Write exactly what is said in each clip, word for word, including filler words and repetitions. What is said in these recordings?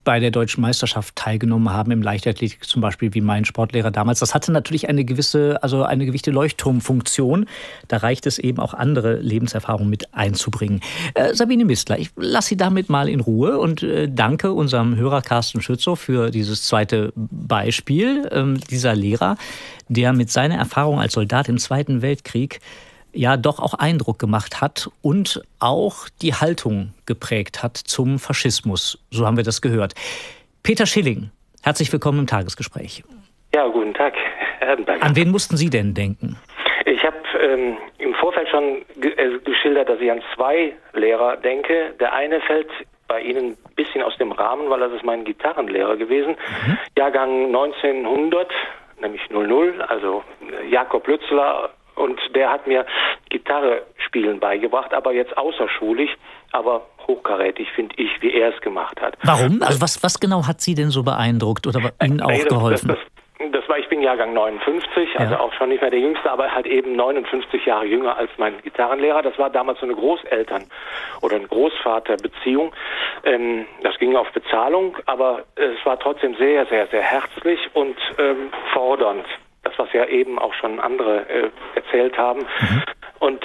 bei der Deutschen Meisterschaft teilgenommen haben, im Leichtathletik zum Beispiel, wie mein Sportlehrer damals. Das hatte natürlich eine gewisse, also eine gewisse Leuchtturmfunktion. Da reicht es eben auch, andere Lebenserfahrungen mit einzubringen. Äh, Sabine Mistler, ich lasse Sie damit mal in Ruhe und äh, danke unserem Hörer Carsten Schützow für dieses zweite Beispiel. Ähm, dieser Lehrer, der mit seiner Erfahrung als Soldat im Zweiten Weltkrieg ja doch auch Eindruck gemacht hat und auch die Haltung geprägt hat zum Faschismus. So haben wir das gehört. Peter Schilling, herzlich willkommen im Tagesgespräch. Ja, guten Tag, Herr Erdenberger. An wen mussten Sie denn denken? Ich habe ähm, im Vorfeld schon ge- äh, geschildert, dass ich an zwei Lehrer denke. Der eine fällt bei Ihnen ein bisschen aus dem Rahmen, weil das ist mein Gitarrenlehrer gewesen. Mhm. Jahrgang neunzehnhundert, nämlich null null, also Jakob Lützler. Und der hat mir Gitarre spielen beigebracht, aber jetzt außerschulisch, aber hochkarätig, finde ich, wie er es gemacht hat. Warum? Also was, was genau hat Sie denn so beeindruckt oder Ihnen auch nee, das, geholfen? Das, das, das war, ich bin Jahrgang neunundfünfzig, also ja. auch schon nicht mehr der Jüngste, aber halt eben neunundfünfzig Jahre jünger als mein Gitarrenlehrer. Das war damals so eine Großeltern- oder eine Großvaterbeziehung. Ähm, das ging auf Bezahlung, aber es war trotzdem sehr, sehr, sehr herzlich und ähm, fordernd. Das, was ja eben auch schon andere äh, erzählt haben. Mhm. Und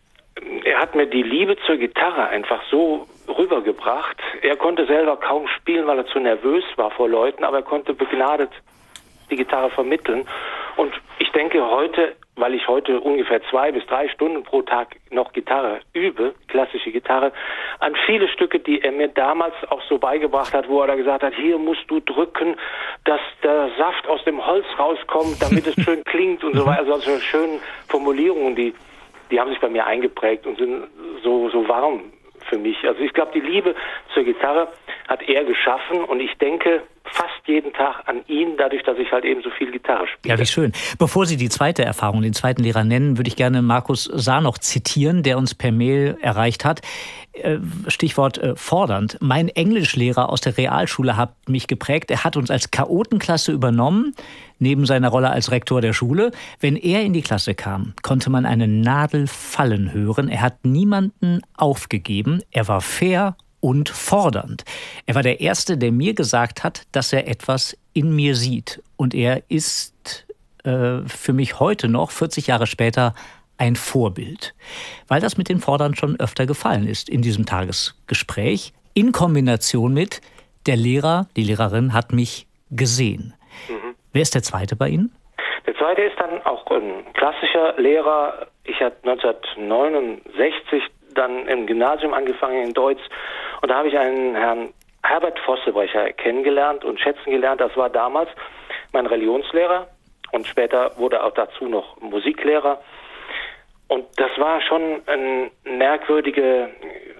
er hat mir die Liebe zur Gitarre einfach so rübergebracht. Er konnte selber kaum spielen, weil er zu nervös war vor Leuten, aber er konnte begnadet die Gitarre vermitteln. Und ich denke heute, weil ich heute ungefähr zwei bis drei Stunden pro Tag noch Gitarre übe, klassische Gitarre, an viele Stücke, die er mir damals auch so beigebracht hat, wo er da gesagt hat, hier musst du drücken, dass der Saft aus dem Holz rauskommt, damit es schön klingt und so weiter. Also solche schönen Formulierungen, die, die haben sich bei mir eingeprägt und sind so, so warm für mich. Also ich glaube, die Liebe zur Gitarre hat er geschaffen und ich denke fast jeden Tag an ihn, dadurch, dass ich halt eben so viel Gitarre spiele. Ja, wie schön. Bevor Sie die zweite Erfahrung, den zweiten Lehrer nennen, würde ich gerne Markus Sarnoch zitieren, der uns per Mail erreicht hat. Stichwort äh, fordernd. Mein Englischlehrer aus der Realschule hat mich geprägt. Er hat uns als Chaotenklasse übernommen, neben seiner Rolle als Rektor der Schule. Wenn er in die Klasse kam, konnte man eine Nadel fallen hören. Er hat niemanden aufgegeben. Er war fair und fordernd. Er war der Erste, der mir gesagt hat, dass er etwas in mir sieht. Und er ist äh, für mich heute noch, vierzig Jahre später, ein Vorbild. Weil das mit den Fordern schon öfter gefallen ist in diesem Tagesgespräch, in Kombination mit der Lehrer, die Lehrerin hat mich gesehen. Mhm. Wer ist der Zweite bei Ihnen? Der Zweite ist dann auch ein klassischer Lehrer. Ich habe neunzehnhundertneunundsechzig dann im Gymnasium angefangen in Deutsch und da habe ich einen Herrn Herbert Vossebrecher kennengelernt und schätzen gelernt. Das war damals mein Religionslehrer und später wurde er auch dazu noch Musiklehrer. Und das war schon eine merkwürdige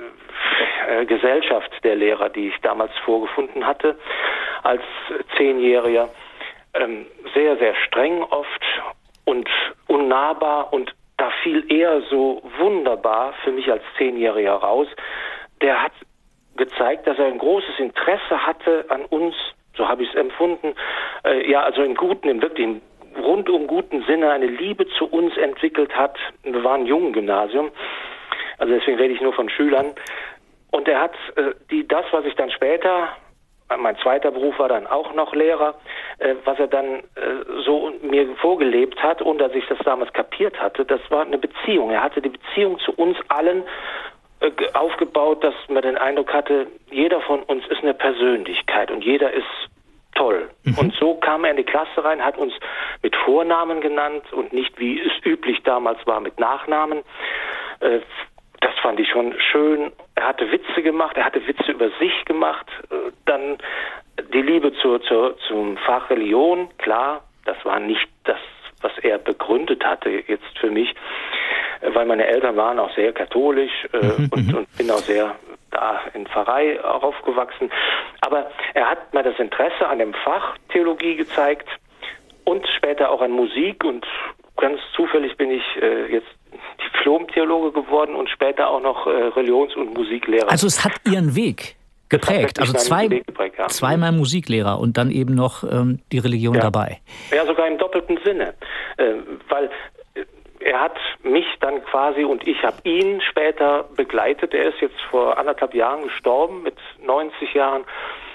äh, Gesellschaft der Lehrer, die ich damals vorgefunden hatte als Zehnjähriger. Ähm, sehr, sehr streng oft und unnahbar und da fiel er so wunderbar für mich als Zehnjähriger raus. Der hat gezeigt, dass er ein großes Interesse hatte an uns, so habe ich es empfunden, äh, ja, also im Guten, im wirklichen rundum guten Sinne eine Liebe zu uns entwickelt hat. Wir waren ein jungen Gymnasium, also deswegen rede ich nur von Schülern. Und er hat äh, die das, was ich dann später, mein zweiter Beruf war dann auch noch Lehrer, äh, was er dann äh, so mir vorgelebt hat, ohne dass ich das damals kapiert hatte, das war eine Beziehung. Er hatte die Beziehung zu uns allen äh, aufgebaut, dass man den Eindruck hatte, jeder von uns ist eine Persönlichkeit und jeder ist toll. Mhm. Und so kam er in die Klasse rein, hat uns mit Vornamen genannt und nicht, wie es üblich damals war, mit Nachnamen. Äh, das fand ich schon schön. Er hatte Witze gemacht, er hatte Witze über sich gemacht. Äh, dann die Liebe zur, zur, zum Fach Religion, klar, das war nicht das, was er begründet hatte jetzt für mich, äh, weil meine Eltern waren auch sehr katholisch äh, mhm. und, und bin auch sehr da in Pfarrei auch aufgewachsen. Aber er hat mir das Interesse an dem Fach Theologie gezeigt und später auch an Musik und ganz zufällig bin ich äh, jetzt Diplom-Theologe geworden und später auch noch äh, Religions- und Musiklehrer. Also es hat Ihren Weg geprägt, also zwei, geprägt, ja. zweimal Musiklehrer und dann eben noch ähm, die Religion ja. dabei. Ja, sogar im doppelten Sinne, äh, weil er hat mich dann quasi und ich habe ihn später begleitet. Er ist jetzt vor anderthalb Jahren gestorben mit neunzig Jahren